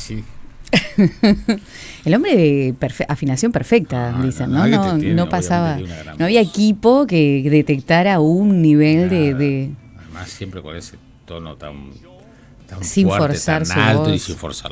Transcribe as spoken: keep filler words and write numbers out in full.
sí. El hombre de perfe- afinación perfecta, Ah, dicen, no, ¿no? no, No, que tiene, no pasaba, obviamente, tiene una gran no había voz. equipo que detectara un nivel de, Nada. de- Además, siempre con ese tono tan, tan sin fuerte, forzar tan su alto y voz. sin forzar